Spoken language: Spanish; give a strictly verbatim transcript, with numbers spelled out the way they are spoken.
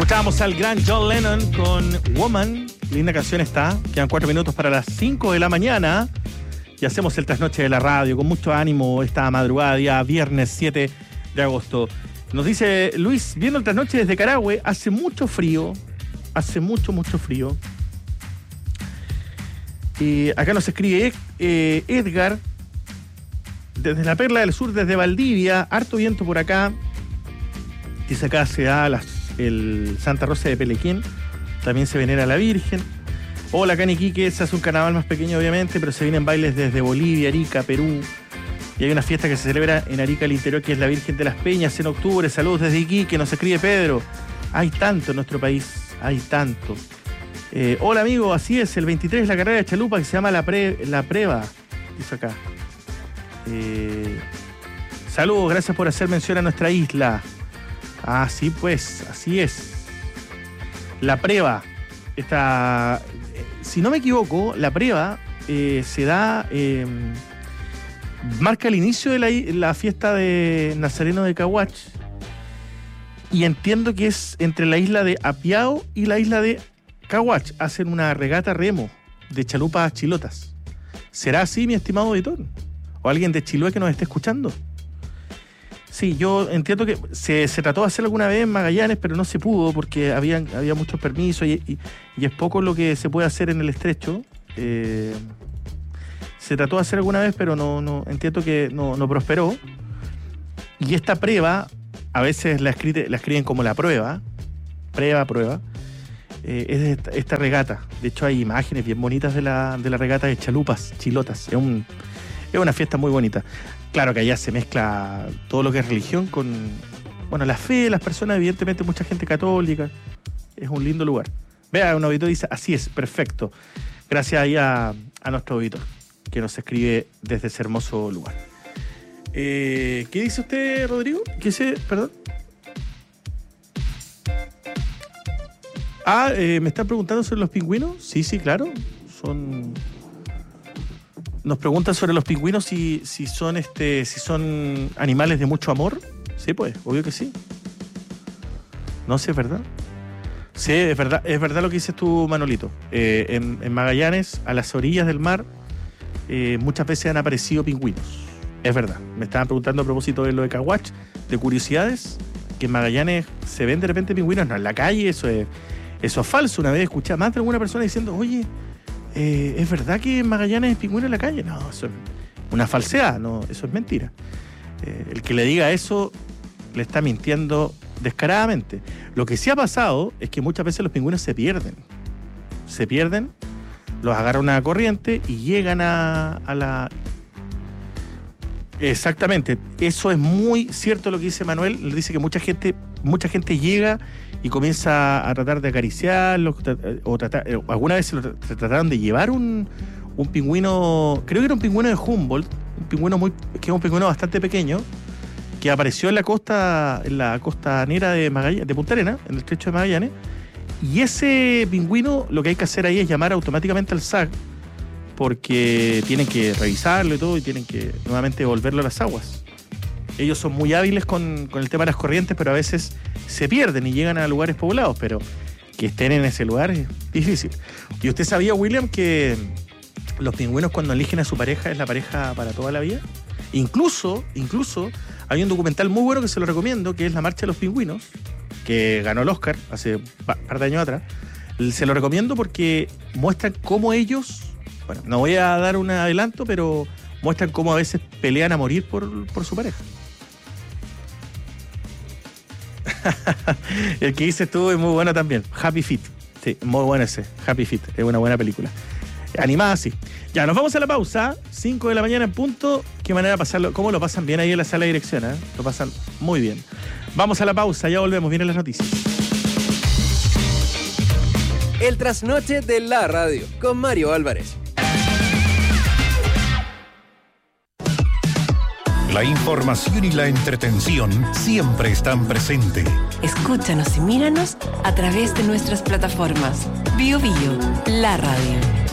Escuchábamos al gran John Lennon con Woman. Linda canción está. Quedan cuatro minutos para las cinco de la mañana. Y hacemos el trasnoche de la radio con mucho ánimo esta madrugada, día viernes siete de agosto. Nos dice Luis, viendo el trasnoche desde Carahue, hace mucho frío. Hace mucho, mucho frío. Y acá nos escribe eh, Edgar, desde la Perla del Sur, desde Valdivia, harto viento por acá. Dice acá se da las, el Santa Rosa de Pelequén, también se venera a la Virgen. Hola, acá en Iquique se hace un carnaval más pequeño obviamente, pero se vienen bailes desde Bolivia, Arica, Perú. Y hay una fiesta que se celebra en Arica, al interior, que es la Virgen de las Peñas en octubre. Saludos desde Iquique, nos escribe Pedro. Hay tanto en nuestro país, hay tanto. Eh, hola amigo, así es, el veintitrés es la carrera de chalupa que se llama La, Pre, la Preva, dice acá. Eh, saludos, gracias por hacer mención a nuestra isla. Ah, sí, pues, así es. La Preva, esta, si no me equivoco, la Preva eh, se da, eh, marca el inicio de la, la fiesta de Nazareno de Caguach, y entiendo que es entre la isla de Apiao y la isla de Caguach. Hacen una regata remo de chalupas chilotas. ¿Será así, mi estimado auditor? ¿O alguien de Chiloé que nos esté escuchando? Sí, yo entiendo que se, se trató de hacer alguna vez en Magallanes, pero no se pudo porque había, había muchos permisos y, y, y es poco lo que se puede hacer en el estrecho. Eh, se trató de hacer alguna vez, pero no, no entiendo que no, no prosperó. Y esta prueba, a veces la, escribe, la escriben como la prueba, prueba, prueba, eh, es esta, esta regata. De hecho, hay imágenes bien bonitas de la, de la regata de chalupas, chilotas. Es, un, es una fiesta muy bonita. Claro que allá se mezcla todo lo que es religión con, bueno, la fe de las personas, evidentemente mucha gente católica. Es un lindo lugar. Vea, un auditor dice, así es, perfecto. Gracias ahí a, a nuestro auditor, que nos escribe desde ese hermoso lugar. Eh, ¿Qué dice usted, Rodrigo? ¿Qué dice? Perdón. Ah, eh, ¿me están preguntando sobre los pingüinos? Sí, sí, claro. Son... Nos preguntan sobre los pingüinos si, si son este, si son animales de mucho amor. Sí, pues, obvio que sí. No sé, ¿es verdad? Sí, es verdad, es verdad lo que dices tú, Manolito. Eh, en, en Magallanes, a las orillas del mar, eh, muchas veces han aparecido pingüinos. Es verdad. Me estaban preguntando a propósito de lo de Caguach, de curiosidades, que en Magallanes se ven de repente pingüinos. No, en la calle, eso es, eso es falso. Una vez escuché a más de alguna persona diciendo, oye, Eh, ¿es verdad que en Magallanes hay pingüino en la calle? No, eso es una falsedad, no, eso es mentira. Eh, el que le diga eso le está mintiendo descaradamente. Lo que sí ha pasado es que muchas veces los pingüinos se pierden. Se pierden, los agarra una corriente y llegan a, a la... Exactamente, eso es muy cierto lo que dice Manuel. Él dice que mucha gente, mucha gente llega y comienza a tratar de acariciarlo, o tratar, alguna vez se, lo, se trataron de llevar un, un pingüino, creo que era un pingüino de Humboldt, un pingüino muy, que es un pingüino bastante pequeño, que apareció en la costa, en la costanera de Magallanes, de Punta Arenas, en el estrecho de Magallanes, y ese pingüino lo que hay que hacer ahí es llamar automáticamente al S A C, porque tienen que revisarlo y todo, y tienen que nuevamente devolverlo a las aguas. Ellos son muy hábiles con, con el tema de las corrientes, pero a veces se pierden y llegan a lugares poblados, pero que estén en ese lugar es difícil. ¿Y usted sabía, William, que los pingüinos cuando eligen a su pareja es la pareja para toda la vida? Incluso, incluso, hay un documental muy bueno que se lo recomiendo, que es La Marcha de los Pingüinos, que ganó el Oscar hace un par de años atrás. Se lo recomiendo porque muestran cómo ellos, bueno, no voy a dar un adelanto, pero muestran cómo a veces pelean a morir por, por su pareja. El que dices tú es muy bueno también, Happy Feet. Sí, muy bueno ese, Happy Feet. Es una buena película. Animada así. Ya, nos vamos a la pausa. cinco de la mañana en punto. Qué manera de pasarlo. ¿Cómo lo pasan bien ahí en la sala de dirección? ¿eh? Lo pasan muy bien. Vamos a la pausa, ya volvemos. Vienen las noticias. El trasnoche de la radio con Mario Álvarez. La información y la entretención siempre están presentes. Escúchanos y míranos a través de nuestras plataformas. Bio Bio, la radio.